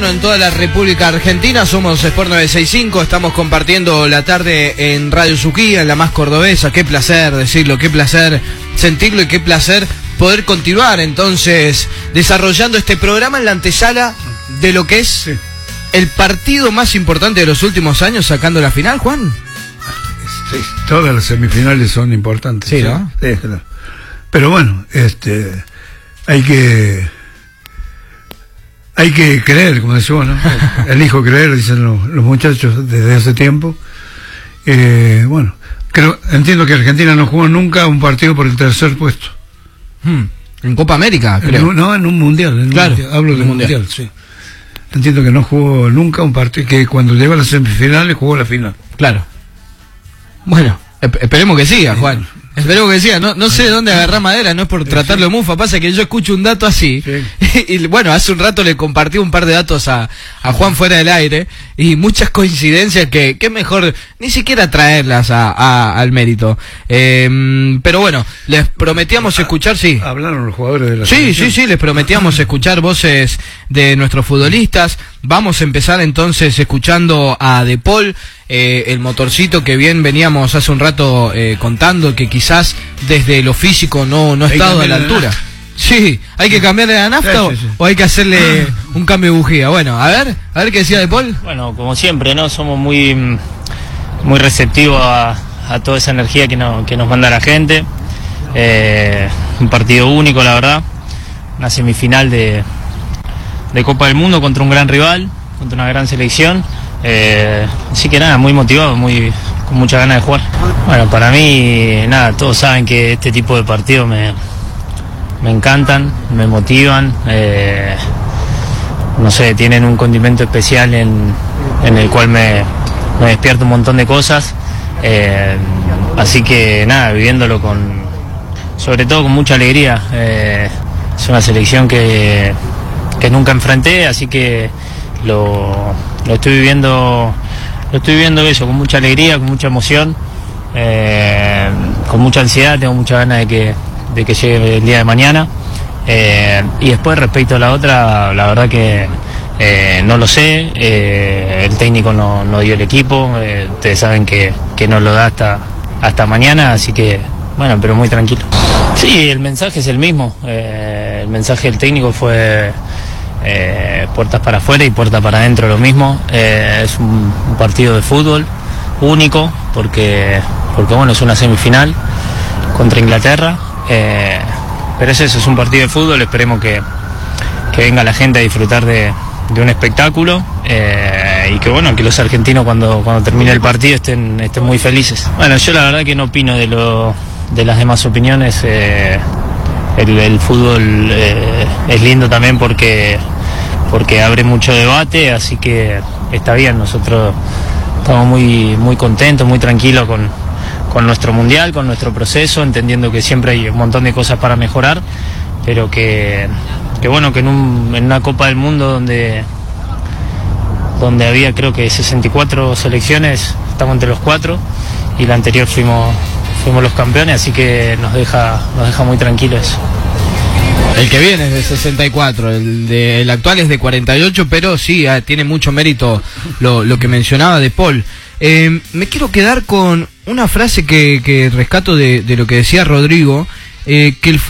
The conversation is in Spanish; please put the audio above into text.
En toda la República Argentina somos Sport 965, estamos compartiendo la tarde en Radio Suquía, en la más cordobesa. Qué placer decirlo, qué placer sentirlo y qué placer poder continuar entonces desarrollando este programa en la antesala de lo que es el partido más importante de los últimos años, sacando la final, Juan. Sí, todas las semifinales son importantes. Sí, ¿no? Sí, claro. Pero bueno, hay que creer, como decimos, ¿no? Elijo creer, dicen los muchachos desde hace tiempo. Bueno, entiendo que Argentina no jugó nunca un partido por el tercer puesto. En Copa América, creo. No, en un mundial. Claro, hablo de mundial, sí. Entiendo que no jugó nunca un partido, que cuando llegó a las semifinales jugó la final. Claro. Bueno, esperemos que siga, Juan. Esperemos que siga. No sé de dónde agarrar madera, no es por tratarlo de mufa. Pasa que yo escucho un dato así. Sí. Y bueno, hace un rato le compartí un par de datos a Juan fuera del aire. Y muchas coincidencias que es mejor ni siquiera traerlas al mérito. Pero bueno, les prometíamos escuchar, sí. Hablaron los jugadores de la Sí, les prometíamos escuchar voces de nuestros futbolistas. Vamos a empezar entonces escuchando a De Paul, el motorcito que bien veníamos hace un rato contando, que quizás desde lo físico no ha estado a la altura. Sí, ¿hay que cambiarle la nafta o hay que hacerle un cambio de bujía? Bueno, a ver qué decía De Paul. Bueno, como siempre, ¿no? Somos muy receptivos a toda esa energía que nos manda la gente. Un partido único, la verdad. Una semifinal de Copa del Mundo contra un gran rival, contra una gran selección. Así que nada, muy motivado, con muchas ganas de jugar. Bueno, para mí, nada, todos saben que este tipo de partidos me encantan, me motivan. No sé, tienen un condimento especial en el cual me despierta un montón de cosas. Así que nada, viviéndolo sobre todo con mucha alegría. Es una selección que nunca enfrenté, así que lo estoy viviendo eso con mucha alegría, con mucha emoción, con mucha ansiedad. Tengo mucha ganas de que llegue el día de mañana. Y después, respecto a la otra, la verdad que no lo sé. El técnico no dio el equipo. Ustedes saben que no lo da hasta mañana, así que bueno, pero muy tranquilo. Sí, el mensaje es el mismo. El mensaje del técnico fue puertas para afuera y puertas para adentro, lo mismo. Es un partido de fútbol único porque bueno, es una semifinal contra Inglaterra, pero es eso, es un partido de fútbol. Esperemos que venga la gente a disfrutar de un espectáculo, y que bueno, que los argentinos cuando termine el partido estén muy felices. Bueno, yo la verdad que no opino de las demás opiniones. El fútbol es lindo también porque abre mucho debate, así que está bien. Nosotros estamos muy contentos, muy tranquilos con nuestro mundial, con nuestro proceso, entendiendo que siempre hay un montón de cosas para mejorar, pero que bueno, que en una Copa del Mundo donde había creo que 64 selecciones, estamos entre los 4, y la anterior fuimos los campeones, así que nos deja muy tranquilos eso. El que viene es de 64, el actual es de 48, pero sí, tiene mucho mérito lo que mencionaba De Paul. Me quiero quedar con una frase que rescato de lo que decía Rodrigo, que el